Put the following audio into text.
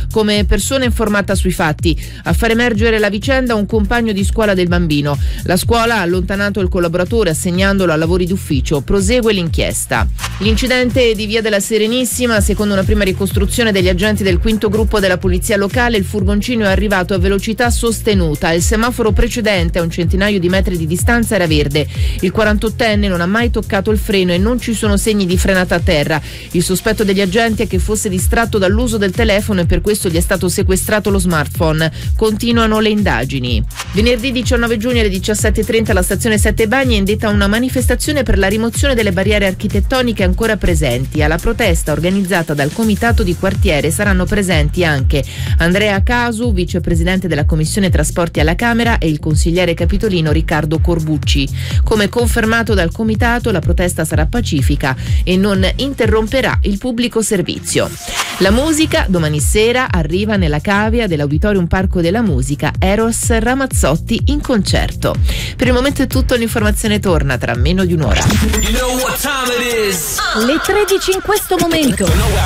come persona informata sui fatti. A far emergere la vicenda un compagno di scuola del bambino. La scuola ha allontanato il collaboratore assegnandolo a lavori d'ufficio. Prosegue l'inchiesta. L'incidente di Via della Serenissima, secondo una prima ricostruzione degli agenti del quinto gruppo della polizia locale, il furgoncino è arrivato a velocità sostenuta. Il semaforo precedente a un centinaio di metri di distanza era verde. Il 48enne non ha mai toccato il freno e non ci sono segni di frenata a terra. Il sospetto degli agenti è che fosse distratto dall'uso del telefono e per questo gli è stato sequestrato lo smartphone. Continuano le indagini. Venerdì 19 giugno alle 17:30 alla stazione Sette Bagni è indetta una manifestazione per la rimozione delle barriere architettoniche ancora presenti. Alla protesta organizzata dal comitato di quartiere saranno presenti anche Andrea Casu, vicepresidente della Commissione Trasporti alla Camera, e il consigliere capitolino Riccardo Corbucci. Come confermato dal comitato, la protesta sarà pacifica e non interromperà il pubblico servizio. La musica domani sera arriva nella cavea dell'Auditorium Parco della Musica Eros Ramazzotti in concerto. Per il momento è tutto, l'informazione torna tra meno di un'ora. Le 13 in questo momento.